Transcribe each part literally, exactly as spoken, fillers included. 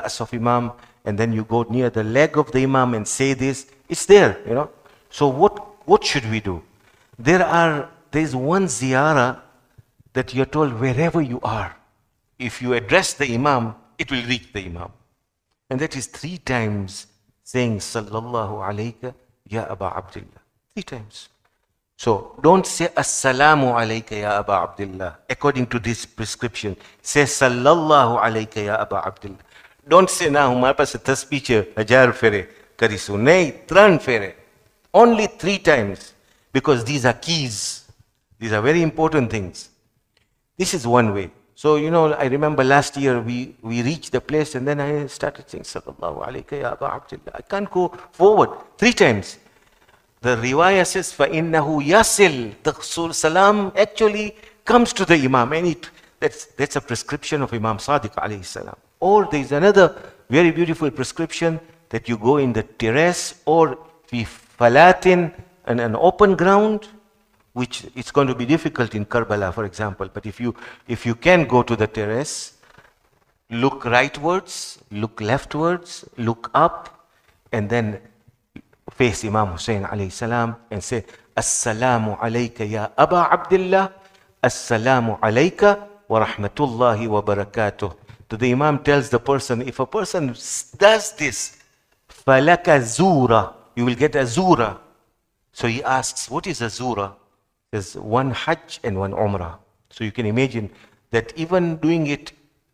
Ra's of Imam, and then you go near the leg of the Imam and say this. It's there, you know. So what, what should we do? There are, there's one ziyarah that you're told wherever you are, if you address the Imam, it will reach the Imam. And that is three times saying, Sallallahu alayka ya Aba Abdullah. Three times. So don't say, Assalamu alayka ya Aba Abdullah. According to this prescription, say, Sallallahu alayka ya Aba Abdullah. Don't say, na, humare paas tasbih che hajar fere karisu. Nahi, tran fere. Only three times. Because these are keys. These are very important things. This is one way. So, you know, I remember last year we, we reached the place and then I started saying, Sallallahu alayka ya Aba Abdullah. I can't go forward. Three times. The riwayah says, فَإِنَّهُ يَصِلْ. The salam actually comes to the Imam. And it, that's, that's a prescription of Imam Sadiq alayhi salam. Or there is another very beautiful prescription that you go in the terrace or fi falatin, and an open ground, which it's going to be difficult in Karbala, for example. But if you, if you can go to the terrace, look rightwards, look leftwards, look up, and then face Imam Hussein alayhi salam and say, Assalamu alayka ya Aba Abdullah, Assalamu alayka wa rahmatullahi wa barakatuh. So the Imam tells the person, if a person does this, falaka zura, you will get a zura. So he asks, what is a zura? There's one Hajj and one Umrah. So you can imagine that even doing it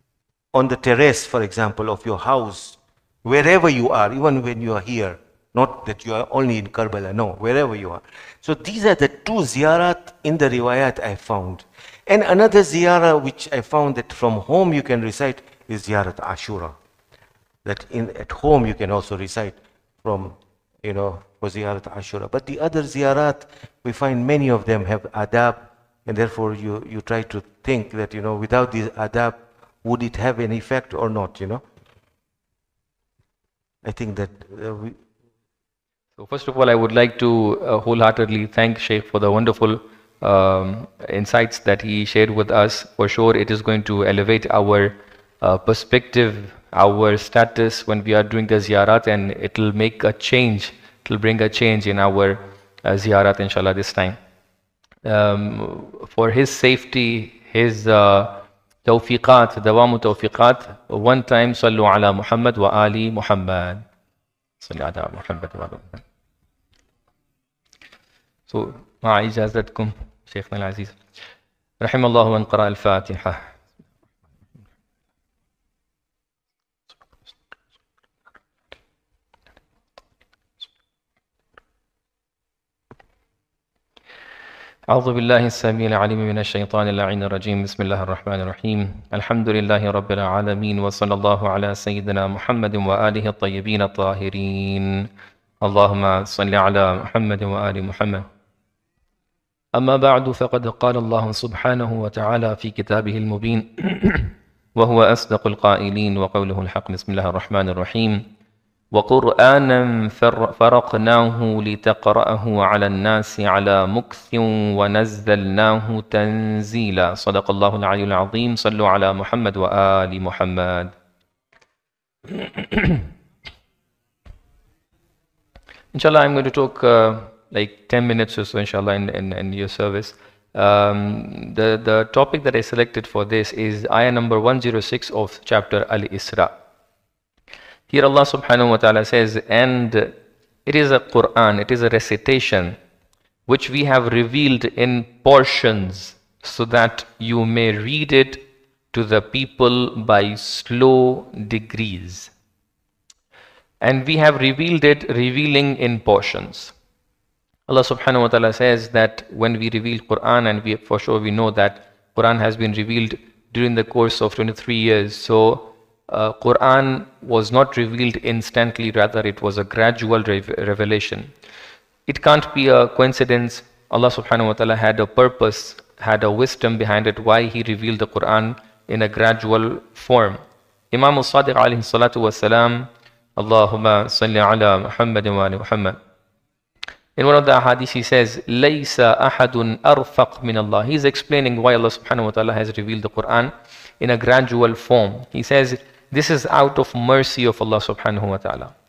on the terrace, for example, of your house, wherever you are, even when you are here, not that you are only in Karbala, no, wherever you are. So these are the two ziyarat in the riwayat I found. And another ziyarah which I found that from home you can recite is ziyarat Ashura. That in at home you can also recite from, you know, for ziyarat Ashura. But the other ziyarat, we find many of them have adab, and therefore you, you try to think that, you know, without these adab, would it have an effect or not, you know? I think that uh, we... So first of all, I would like to uh, wholeheartedly thank Sheikh for the wonderful um, insights that he shared with us. For sure, it is going to elevate our uh, perspective, our status when we are doing the ziyarat, and it will make a change. It will bring a change in our uh, ziyarat, inshallah, this time. Um, for his safety, his uh, tawfiqat, dawamu tawfiqat, one time, sallu ala Muhammad wa ali Muhammad. Sallu ala Muhammad wa ali Muhammad. So, ma'a ijazatkum, Shaykhna al-Aziz. Rahimallahu man qara al-Fatiha. أعوذ بالله السميع العليم من الشيطان اللعين الرجيم بسم الله الرحمن الرحيم الحمد لله رب العالمين وصلى الله على سيدنا محمد وآله الطيبين الطاهرين اللهم صل على محمد وآل محمد أما بعد فقد قال الله سبحانه وتعالى في كتابه المبين وهو أصدق القائلين وقوله الحق بسم الله الرحمن الرحيم وقرآنا فرقناه لتقرأه على الناس على مكث ونزلناه تنزيلا صدق الله العلي العظيم صلوا على محمد وآل محمد. Inshallah, I'm going to talk uh, like ten minutes or so, inshallah, in, in, in your service. Um, the, the topic that I selected for this is ayah number one oh six of chapter Al-Isra. Here Allah subhanahu wa ta'ala says, and it is a Quran, it is a recitation which we have revealed in portions so that you may read it to the people by slow degrees. And we have revealed it, revealing in portions. Allah subhanahu wa ta'ala says that when we reveal Quran, and we for sure we know that Quran has been revealed during the course of twenty-three years. So uh, Quran was not revealed instantly, rather it was a gradual rev revelation. It can't be a coincidence. Allah subhanahu wa ta'ala had a purpose, had a wisdom behind it, why He revealed the Quran in a gradual form. Imam al-Sadiq alayhi salatu wa salam, Allahumma salli ala Muhammad wa ali Muhammad. In one of the hadiths he says, Laysa ahadun arfaq min Allah. He's explaining why Allah subhanahu wa ta'ala has revealed the Quran in a gradual form. He says, This is out of mercy of Allah subhanahu wa ta'ala.